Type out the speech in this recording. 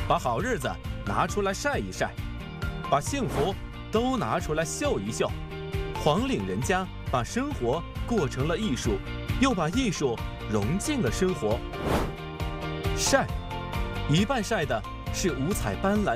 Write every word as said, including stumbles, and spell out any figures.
把好日子拿出来晒一晒，把幸福都拿出来秀一秀。黄岭人家把生活过成了艺术，又把艺术融进了生活。晒，一半晒的是五彩斑斓